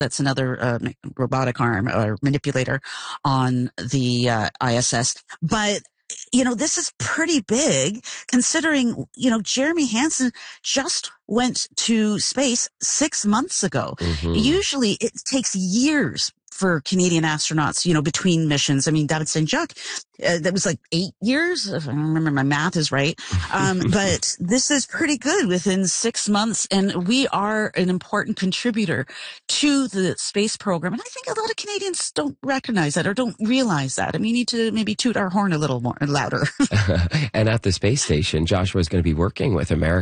That's another robotic arm or manipulator on the ISS. But this is pretty big considering, Jeremy Hansen just went to space 6 months ago. Mm-hmm. Usually it takes years for Canadian astronauts, between missions. I mean, David St. Jacques, that was like 8 years, if I remember my math is right. But this is pretty good within 6 months. And we are an important contributor to the space program. And I think a lot of Canadians don't recognize that or don't realize that. And we need to maybe toot our horn a little more louder. And at the space station, Joshua is going to be working with American